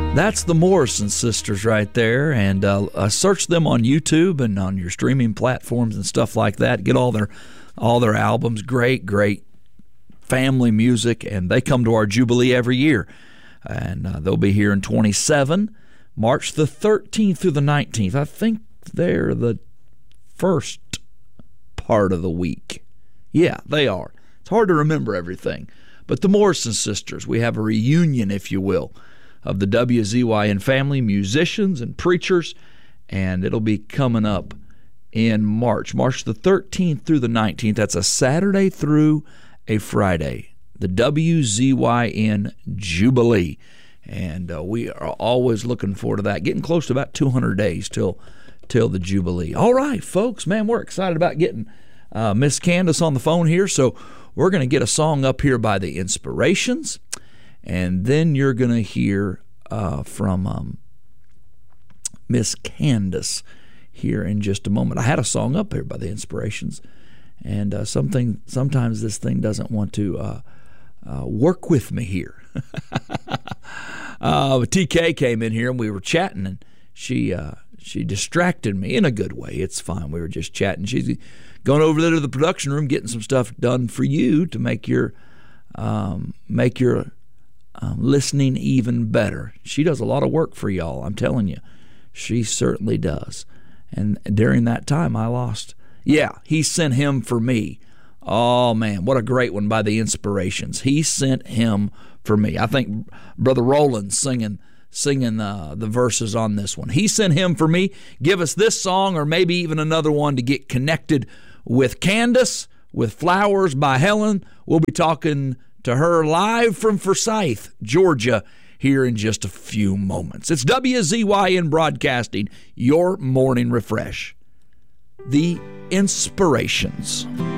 That's the Morrison Sisters right there, and search them on YouTube and on your streaming platforms and stuff like that. Get all their albums. Great family music, and they come to our Jubilee every year, and they'll be here in 27, March the 13th through the 19th. I think they're the first part of the week. Yeah, they are. It's hard to remember everything, but the Morrison Sisters, we have a reunion, if you will, of the WZYN family, musicians and preachers, and it'll be coming up in March the 13th through the 19th. That's a Saturday through a Friday, the WZYN Jubilee, and we are always looking forward to that. Getting close to about 200 days till the Jubilee. All right, folks, man, we're excited about getting Miss Candace on the phone here, so we're going to get a song up here by the Inspirations. And then you're going to hear from Miss Candace here in just a moment. I had a song up here by the Inspirations, and sometimes this thing doesn't want to work with me here. TK came in here, and we were chatting, and she distracted me in a good way. It's fine. We were just chatting. She's going over there to the production room, getting some stuff done for you to make your listening even better. She does a lot of work for y'all, I'm telling you. She certainly does. And during that time, I lost. Yeah, He Sent Him for Me. Oh, man, what a great one by the Inspirations. He Sent Him for Me. I think Brother Roland's singing the verses on this one. He Sent Him for Me. Give us this song or maybe even another one to get connected with Candace, with Flowers by Helen. We'll be talking to her live from Forsyth, Georgia, here in just a few moments. It's WZYN Broadcasting, your morning refresh. The Inspirations.